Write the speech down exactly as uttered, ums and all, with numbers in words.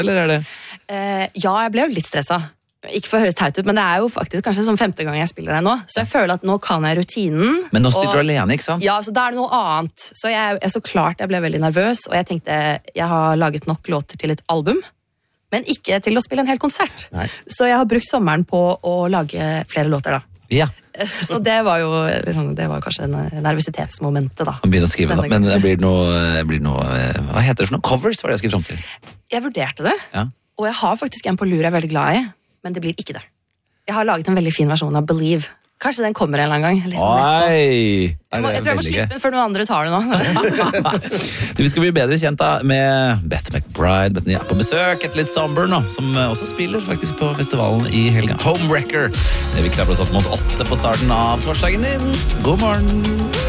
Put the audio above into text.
eller er det? Uh, ja, jeg ble jo litt stresset. Ikke for å høres teit ut, men det er jo faktisk kanskje som femte gang jeg spiller her nå. Så jeg føler at nå kan jeg rutinen. Men nå spiller og, du alene, ikke sant? Ja, så da er det noe annet. Så jeg, jeg så klart jeg ble veldig nervøs, og jeg tenkte jeg har laget nok låter til et album, men ikke til å spille en hel konsert. Nei. Så jeg har brukt sommeren på å lage flere låter da. Ja. Så det var jo liksom, det var kanskje en nervøsitetsmomentet da. Man begynner å skrive, da. Men det blir noe, blir noe, hva heter det for noe? Covers var det jeg skulle fram til. Jeg vurderte det, Ja. og jeg har faktisk en på lur jeg er veldig glad i, men det blir ikke det. Jeg har laget en veldig fin versjon av Believe. Kanskje den kommer en eller annen gang. Liksom Oi! jeg, må, jeg tror jeg må slippe den før noen andre tar det nå. Vi skal bli bedre kjent da med Beth McBride. Bethany er på besøk etter litt Somber nå, som også spiller faktisk på festivalen i helgen. Homewrecker. Det vi krabler oss opp mot åtte på starten av torsdagen din. God morgen!